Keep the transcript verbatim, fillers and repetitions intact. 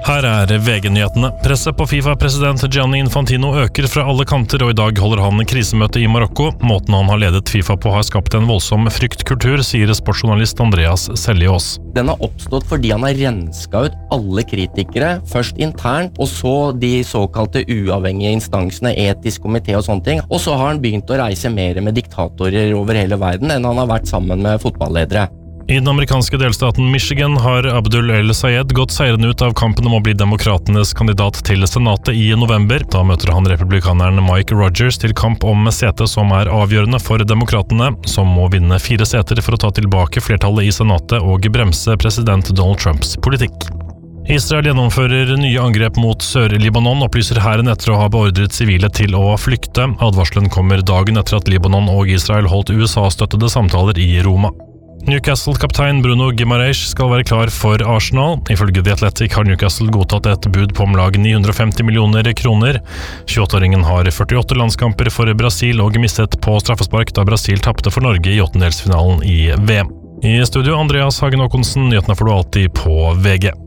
Her er V G-nyhetene. Presset på FIFA-president Gianni Infantino øker fra alle kanter, og i dag holder han krisemøte i Marokko. Måten han har ledet FIFA på har skapt en voldsom fryktkultur, sier sportsjournalist Andreas Seljås. Den har oppstått fordi han har renska ut alle kritikere, først internt, og så de såkalte uavhengige instansene, etisk komité og sånne ting. Og så har han begynt å reise mer med diktatorer over hele verden enn han har vært sammen med fotballedere. I den amerikanske delstaten Michigan har Abdul El Sayed gått seirende ut av kampen om å bli demokratenes kandidat til senatet i november. Da møter han republikaneren Mike Rogers til kamp om setet som er avgjørende for demokratene, som må vinne fire seter for å ta tilbake flertallet i senatet og bremse president Donald Trumps politikk. Israel gjennomfører nye angrep mot Sør-Libanon, opplyser hæren etter å ha beordret sivile til å flykte. Advarselen kommer dagen etter at Libanon og Israel holdt U S A-støttede samtaler i Roma. Newcastle-kaptein Bruno Guimaraes skal være klar for Arsenal. Ifølge The Athletic har Newcastle godtatt et bud på om lag ni hundre og femti millioner kroner. tjueåtte-åringen har førtiåtte landskamper for Brasil og mistet på straffespark da Brasil tappte for Norge i åttendelsfinalen i V M. I studio Andreas Hagen Håkonsen, nyhetene får du alltid på V G.